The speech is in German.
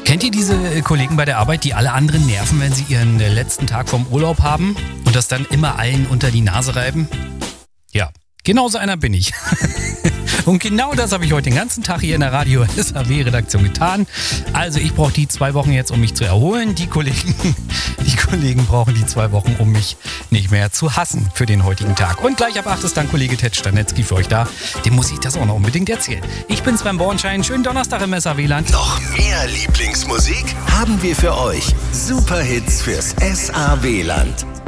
Kennt ihr diese Kollegen bei der Arbeit, die alle anderen nerven, wenn sie ihren letzten Tag vom Urlaub haben und das dann immer allen unter die Nase reiben? Ja, genauso einer bin ich. Und genau das habe ich heute den ganzen Tag hier in der Radio SAW-Redaktion getan. Also ich brauche die 2 Wochen jetzt, um mich zu erholen. Die Kollegen brauchen die 2 Wochen, um mich nicht mehr zu hassen für den heutigen Tag. Und gleich ab 8 ist dann Kollege Ted Stanetzky für euch da. Dem muss ich das auch noch unbedingt erzählen. Ich bin Sven Bornschein. Schönen Donnerstag im SAW-Land. Noch mehr Lieblingsmusik haben wir für euch. Superhits fürs SAW-Land.